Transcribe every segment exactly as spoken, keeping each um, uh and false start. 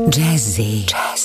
Jazzy.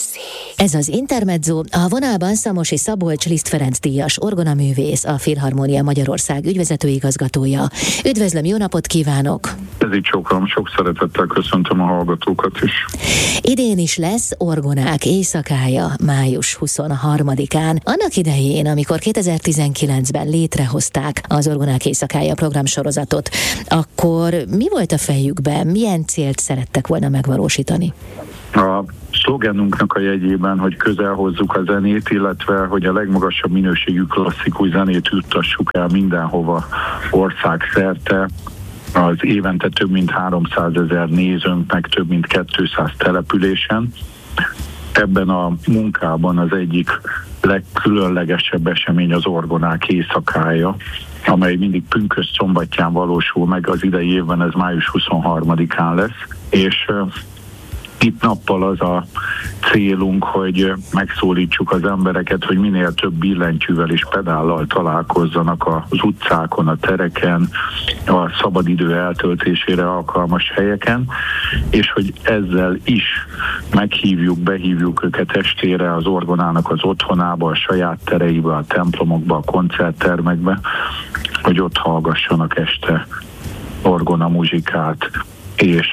Ez az Intermezzo, a vonalban Szamosi Szabolcs Liszt Ferenc díjas orgonaművész, a Filharmónia Magyarország ügyvezető igazgatója. Üdvözlöm, jó napot kívánok! Ez így sokram, sok szeretettel köszöntöm a hallgatókat is. Idén is lesz Orgonák éjszakája május huszonharmadikán. Annak idején, amikor kétezer-tizenkilencben létrehozták az Orgonák éjszakája programsorozatot, akkor mi volt a fejükben, milyen célt szerettek volna megvalósítani? A szlogenunknak a jegyében, hogy közel hozzuk a zenét, illetve hogy a legmagasabb minőségű klasszikus zenét juttassuk el mindenhova országszerte, az évente több mint háromszázezer nézőnknek több mint kétszáz településen. Ebben a munkában az egyik legkülönlegesebb esemény az Orgonák éjszakája, amely mindig pünkösd szombatján valósul meg, az idei évben ez május huszonharmadikán lesz, és itt nappal az a célunk, hogy megszólítsuk az embereket, hogy minél több billentyűvel és pedállal találkozzanak az utcákon, a tereken, a szabadidő eltöltésére alkalmas helyeken, és hogy ezzel is meghívjuk, behívjuk őket estére az orgonának az otthonába, a saját tereibe, a templomokba, a koncerttermekbe, hogy ott hallgassanak este orgona muzsikát, és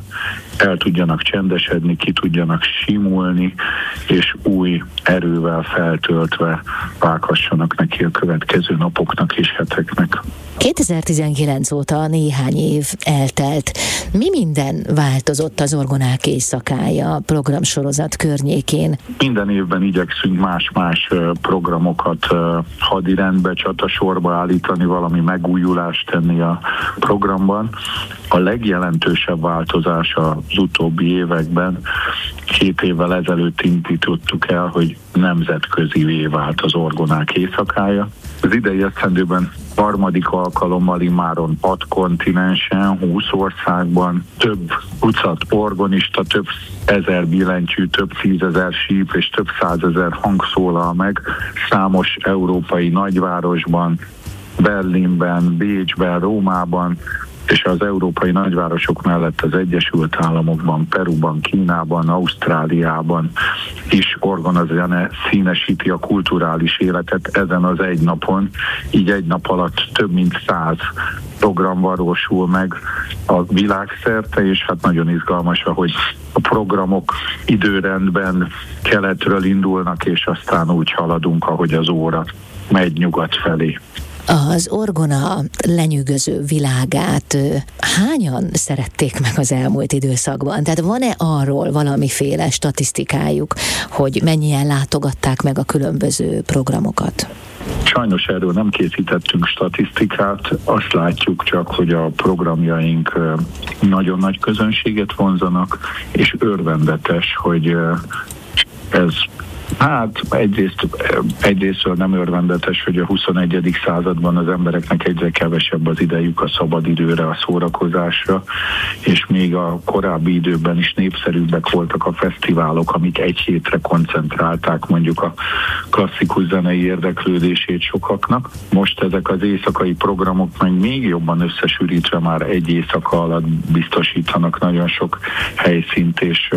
el tudjanak csendesedni, ki tudjanak simulni, és új erővel feltöltve vághassanak neki a következő napoknak és heteknek. kétezer-tizenkilenc óta néhány év eltelt. Mi minden változott az Orgonák éjszakája programsorozat környékén? Minden évben igyekszünk más-más programokat hadirendbe, csatasorba állítani, valami megújulást tenni a programban. A legjelentősebb változás az utóbbi években, két évvel ezelőtt indítottuk el, hogy nemzetközivé vált az Orgonák éjszakája. Az idei esztendőben harmadik alkalommal immáron hat kontinensen, húsz országban, több tucat orgonista, több ezer billentyű, több tízezer síp és több százezer hang szólal meg számos európai nagyvárosban, Berlinben, Bécsben, Rómában, és az európai nagyvárosok mellett az Egyesült Államokban, Peruban, Kínában, Ausztráliában is orgonazene színesíti a kulturális életet ezen az egy napon. Így egy nap alatt több mint száz program valósul meg a világszerte, és hát nagyon izgalmas, ahogy a programok időrendben keletről indulnak, és aztán úgy haladunk, ahogy az óra megy nyugat felé. Az orgona lenyűgöző világát hányan szerették meg az elmúlt időszakban? Tehát van-e arról valamiféle statisztikájuk, hogy mennyien látogatták meg a különböző programokat? Sajnos erről nem készítettünk statisztikát, azt látjuk csak, hogy a programjaink nagyon nagy közönséget vonzanak, és örvendetes, hogy ez Hát egyrészt, egyrésztől nem örvendetes, hogy a huszonegyedik században az embereknek egyre kevesebb az idejük a szabadidőre, a szórakozásra, és még a korábbi időben is népszerűbbek voltak a fesztiválok, amik egy hétre koncentrálták mondjuk a klasszikus zenei érdeklődését sokaknak. Most ezek az éjszakai programok meg még jobban összesűrítve már egy éjszaka alatt biztosítanak nagyon sok helyszínt és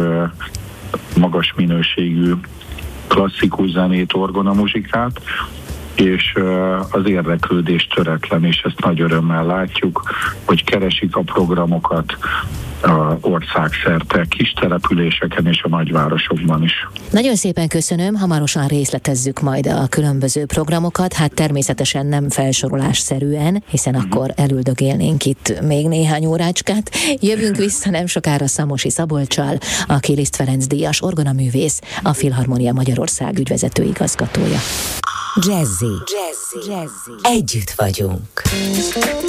magas minőségű klasszikus zenét, orgonamuzsikát, és az érdeklődés töretlen, és ezt nagy örömmel látjuk, hogy keresik a programokat a országszerte, kis településeken és a nagyvárosokban is. Nagyon szépen köszönöm, hamarosan részletezzük majd a különböző programokat, hát természetesen nem felsorolásszerűen, hiszen mm-hmm. akkor elüldögélnénk itt még néhány órácskát. Jövünk vissza nem sokára Szamosi Szabolccsal, aki Liszt Ferenc díjas orgonaművész, a Filharmónia Magyarország ügyvezető igazgatója. Jazzy. Jazzy. Jazzy. Együtt vagyunk.